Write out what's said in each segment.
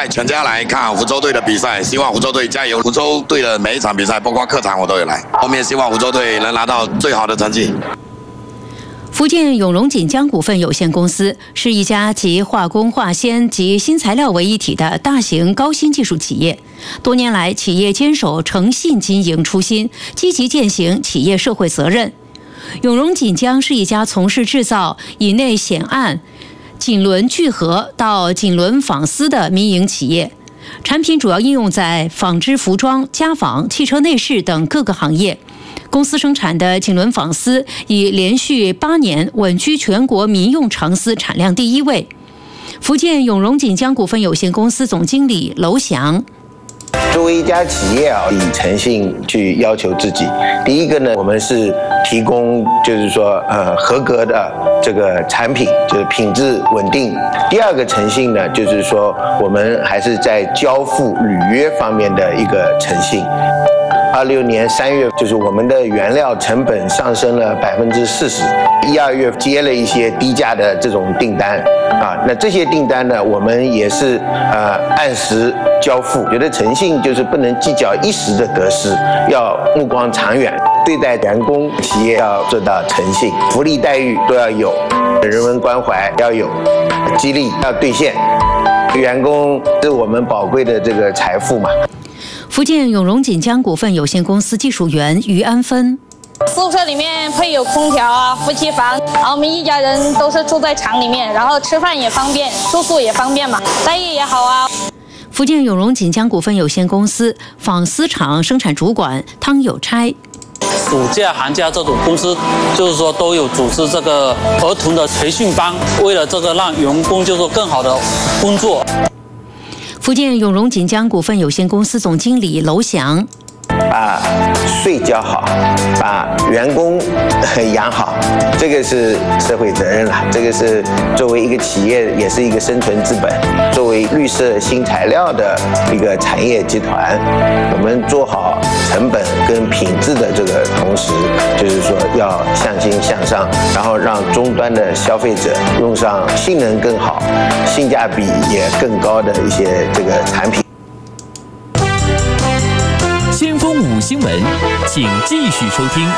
带全家来看福州队的比赛，希望福州队加油。福州队的每一场比赛，包括客场我都有来。后面希望福州队能拿到最好的成绩。 福建永荣锦江股份有限公司是一家集化工、化纤及新材料为一体的大型高新技术企业。多年来，企业坚守诚信经营初心，积极践行企业社会责任。永荣锦江是一家从事制造以内铣案、锦纶聚合到锦纶纺丝的民营企业，产品主要应用在纺织服装、家纺、汽车内饰等各个行业。公司生产的锦纶纺丝已连续8年稳居全国民用长丝产量第1位。福建永荣锦江股份有限公司总经理娄翔。 作为一家企业以诚信去要求自己。第一个呢，我们是提供就是说合格的这个产品，就是品质稳定。第二个诚信呢，就是说我们还是在交付履约方面的一个诚信。26年3月，就是我们的原料成本上升了40%，1、2月接了一些低价的这种订单啊，那这些订单呢，我们也是按时交付。觉得诚信就是不能计较一时的得失，要目光长远。对待员工、企业要做到诚信，福利待遇都要有，人文关怀要有，激励要兑现。员工是我们宝贵的这个财富嘛。 福建永荣锦江股份有限公司技术员于安芬。 宿舍里面配有空调啊，夫妻房，然后我们一家人都是住在厂里面，然后吃饭也方便，住宿也方便嘛，待遇也好啊。 福建永荣锦江股份有限公司纺丝厂生产主管汤有差。 暑假、寒假这种公司，就是说都有组织这个儿童的培训班，为了这个让员工就是更好的工作。 福建永荣锦江股份有限公司总经理娄翔。 把税交好，把员工养好，这个是社会责任了。这个是作为一个企业，也是一个生存资本。作为绿色新材料的一个产业集团，我们做好成本跟品质的这个同时，就是说要向心向上，然后让终端的消费者用上性能更好、性价比也更高的一些这个产品。 先锋5新闻，请继续收听。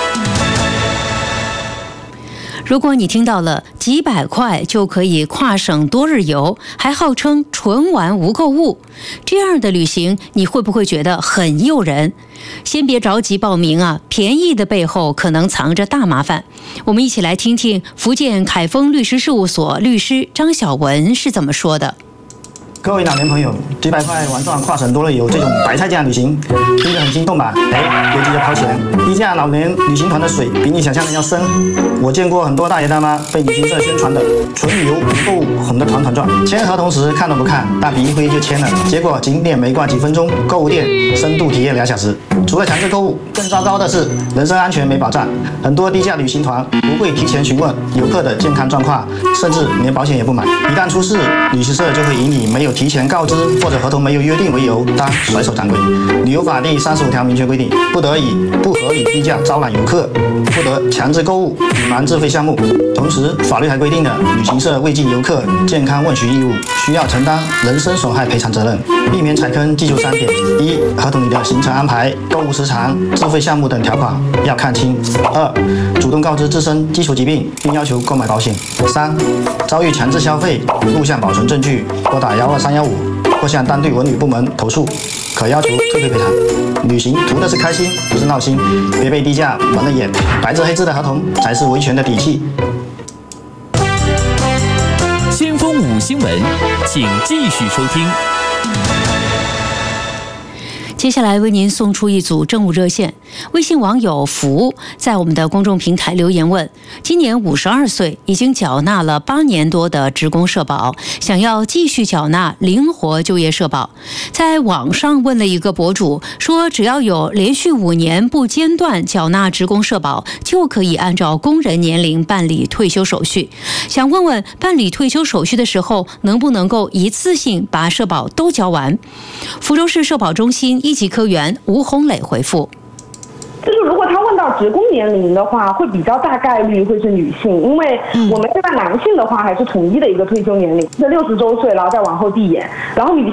如果你听到了几百块就可以跨省多日游，还号称纯玩无购物，这样的旅行你会不会觉得很诱人？先别着急报名啊，便宜的背后可能藏着大麻烦。我们一起来听听福建凯丰律师事务所律师张晓文是怎么说的。 各位老年朋友，几百块玩转跨省多日游这种白菜价旅行，听着很心动吧？别急着掏钱，低价老年旅行团的水比你想象的要深。我见过很多大爷大妈被旅行社宣传的纯旅游不购物哄得团团转，签合同时看都不看，大笔一挥就签了，结果景点没挂几分钟，购物店深度体验2小时。除了强制购物，更糟糕的是人身安全没保障。很多低价旅行团不会提前询问游客的健康状况，甚至连保险也不买。一旦出事，旅行社就会以你没有提前告知或者合同没有约定为由，当甩手掌柜。旅游法第35条明确规定，不得以不合理低价招揽游客，不得强制购物、隐瞒自费项目。同时，法律还规定了旅行社未尽游客健康问询义务，需要承担人身损害赔偿责任。避免踩坑，记住3点：一、合同里的行程安排、购物时长、自费项目等条款要看清；2、主动告知自身基础疾病，并要求购买保险；3、遭遇强制消费，录像保存证据，拨打12315或向当地文旅部门投诉，可要求退费赔偿。旅行图的是开心，不是闹心，别被低价蒙了眼，白纸黑字的合同才是维权的底气。 先锋5新闻，请继续收听。 接下来为您送出一组政务热线。微信网友福在我们的公众平台留言问：今年52岁，已经缴纳了8年多的职工社保，想要继续缴纳灵活就业社保。在网上问了一个博主，说只要有连续5年不间断缴纳职工社保，就可以按照工人年龄办理退休手续。想问问办理退休手续的时候，能不能够一次性把社保都交完？福州市社保中心1级科员吴红磊回复： 就是如果他问到职工年龄的话，会比较大概率会是女性，因为我们现在男性的话还是统一的一个退休年龄是60周岁，然后再往后递延，然后女性